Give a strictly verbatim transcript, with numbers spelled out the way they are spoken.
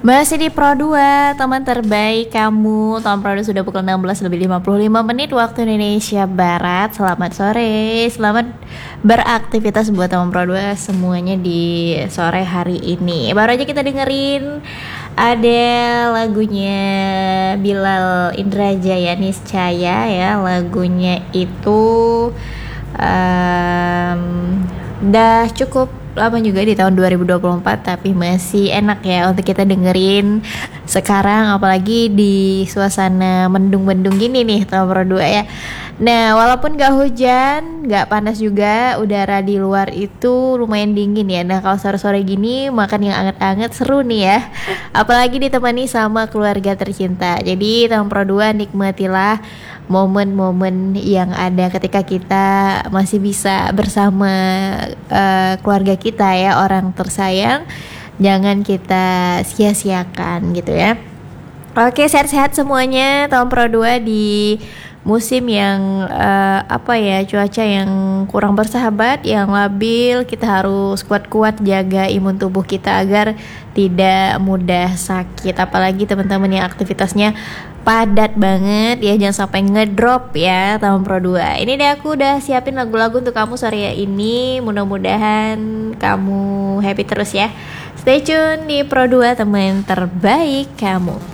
Masih di Pro dua, teman terbaik kamu. Tahun Pro dua sudah pukul enam belas lebih lima puluh lima menit waktu Indonesia Barat. Selamat sore, selamat beraktivitas buat teman Pro dua semuanya di sore hari ini. Baru aja kita dengerin ada lagunya Bilal Indrajaya Niscaya ya. Lagunya itu um, udah cukup lama juga di tahun dua ribu dua puluh empat, tapi masih enak ya untuk kita dengerin sekarang, apalagi di suasana mendung-mendung gini nih tahun Pro dua ya. Nah, walaupun gak hujan, gak panas juga, udara di luar itu lumayan dingin ya. Nah, kalau sore-sore gini makan yang anget-anget seru nih ya, apalagi ditemani sama keluarga tercinta. Jadi tahun Pro dua nikmatilah momen-momen yang ada ketika kita masih bisa bersama uh, keluarga kita ya, orang tersayang. Jangan kita sia-siakan gitu ya. Oke, sehat-sehat semuanya tahun Pro dua di musim yang uh, apa ya, cuaca yang kurang bersahabat, yang labil. Kita harus kuat-kuat jaga imun tubuh kita agar tidak mudah sakit. Apalagi teman-teman yang aktivitasnya padat banget ya, jangan sampai ngedrop ya tahun Pro dua. Ini deh aku udah siapin lagu-lagu untuk kamu sore ini. Mudah-mudahan kamu happy terus ya. Stay tune di Pro dua, teman terbaik kamu.